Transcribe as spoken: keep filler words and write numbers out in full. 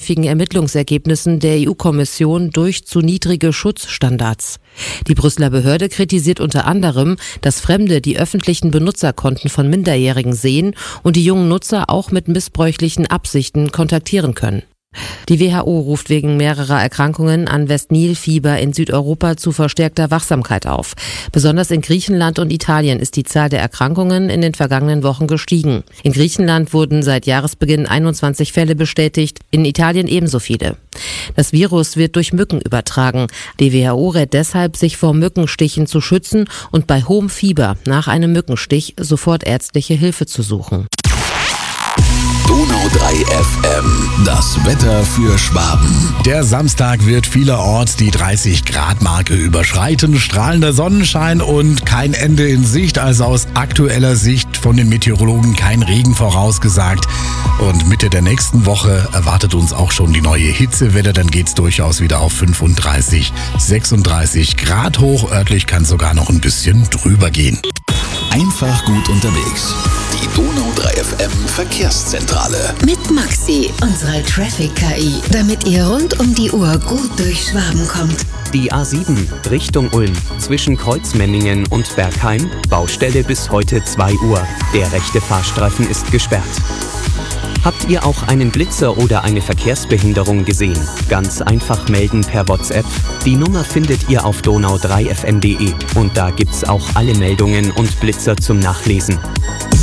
vorläufigen Ermittlungsergebnissen der E U-Kommission durch zu niedrige Schutzstandards. Die Brüsseler Behörde kritisiert unter anderem, dass Fremde die öffentlichen Benutzerkonten von Minderjährigen sehen und die jungen Nutzer auch mit missbräuchlichen Absichten kontaktieren können. Die W H O ruft wegen mehrerer Erkrankungen an West-Nil-Fieber in Südeuropa zu verstärkter Wachsamkeit auf. Besonders in Griechenland und Italien ist die Zahl der Erkrankungen in den vergangenen Wochen gestiegen. In Griechenland wurden seit Jahresbeginn einundzwanzig Fälle bestätigt, in Italien ebenso viele. Das Virus wird durch Mücken übertragen. Die W H O rät deshalb, sich vor Mückenstichen zu schützen und bei hohem Fieber nach einem Mückenstich sofort ärztliche Hilfe zu suchen. Donau drei F M, das Wetter für Schwaben. Der Samstag wird vielerorts die dreißig Grad Marke überschreiten. Strahlender Sonnenschein und kein Ende in Sicht. Also aus aktueller Sicht von den Meteorologen kein Regen vorausgesagt. Und Mitte der nächsten Woche erwartet uns auch schon die neue Hitzewelle. Dann geht's durchaus wieder auf fünfunddreißig, sechsunddreißig Grad hoch. Örtlich kann sogar noch ein bisschen drüber gehen. Einfach gut unterwegs. Die Donau drei F M Verkehrszentrale. Mit Maxi, unserer Traffic-K I, damit ihr rund um die Uhr gut durch Schwaben kommt. Die A sieben Richtung Ulm zwischen Kreuzmenningen und Bergheim. Baustelle bis heute zwei Uhr. Der rechte Fahrstreifen ist gesperrt. Habt ihr auch einen Blitzer oder eine Verkehrsbehinderung gesehen? Ganz einfach melden per WhatsApp. Die Nummer findet ihr auf donau drei f m punkt de und da gibt's auch alle Meldungen und Blitzer zum Nachlesen.